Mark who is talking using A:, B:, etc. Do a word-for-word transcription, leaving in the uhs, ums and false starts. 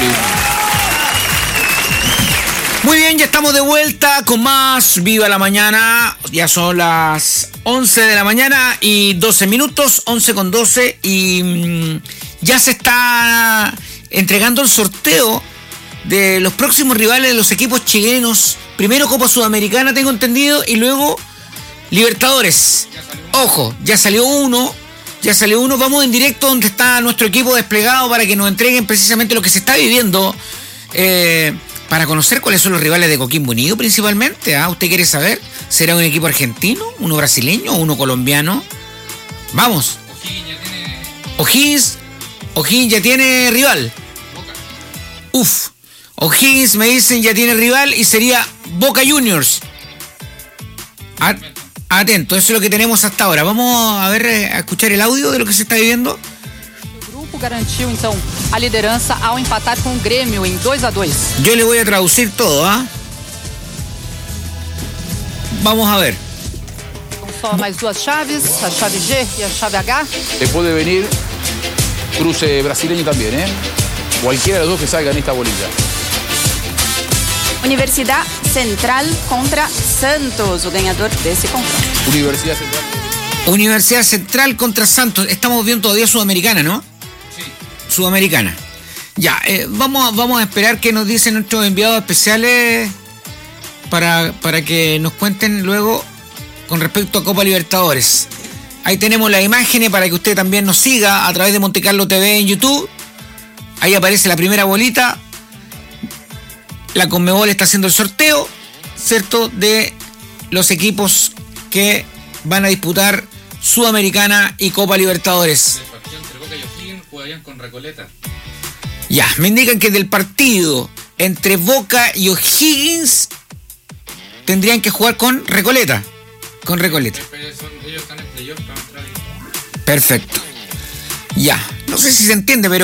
A: Turismo.
B: Muy bien, ya estamos de vuelta con más Viva la Mañana. Ya son las once de la mañana y doce minutos, once con doce, y mmm, ya se está entregando el sorteo de los próximos rivales de los equipos chilenos. Primero Copa Sudamericana, tengo entendido, y luego Libertadores. Ojo, ya salió uno, ya salió uno. Vamos en directo donde está nuestro equipo desplegado para que nos entreguen precisamente lo que se está viviendo, eh, para conocer cuáles son los rivales de Coquimbo Unido principalmente. ¿Ah? ¿Usted quiere saber? ¿Será un equipo argentino, uno brasileño o uno colombiano? Vamos.
A: O'Higgins ya tiene...
B: O'Higgins, O'Higgins ya tiene rival.
A: Boca.
B: Uf, O'Higgins me dicen ya tiene rival y sería Boca Juniors. A- atento, eso es lo que tenemos hasta ahora. Vamos a ver, a escuchar el audio de lo que se está viviendo.
C: O grupo garantiu então a liderança ao empatar com o Grêmio em dois a dois.
B: Yo le voy a traducir todo, ¿ah? Vamos a ver.
C: Só mais duas chaves, a chave G e a chave H.
A: Le puede venir cruce brasileño también, ¿eh? Cualquiera de los dos que salga en esta bolilla.
D: Universidad Central contra Santos, o ganhador desse confronto.
A: Universidad Central.
B: Universidad Central contra Santos. Estamos viendo todavía Sudamericana, ¿no?
A: Sí.
B: Sudamericana. Ya, eh, vamos, a- vamos a esperar que nos dicen nuestros enviados especiales para, para que nos cuenten luego con respecto a Copa Libertadores. Ahí tenemos las imágenes para que usted también nos siga a través de Monte Carlo T V en YouTube. Ahí aparece la primera bolita. La Conmebol está haciendo el sorteo, ¿cierto?, de los equipos que van a disputar Sudamericana y Copa Libertadores.
A: El partido entre Boca y O'Higgins jugarían con Recoleta.
B: Ya, me indican que del partido entre Boca y O'Higgins tendrían que jugar con Recoleta. Con Recoleta.
A: Pero son, ellos están en playoff para entrar ahí.
B: Perfecto. Ya, no sé si se entiende, pero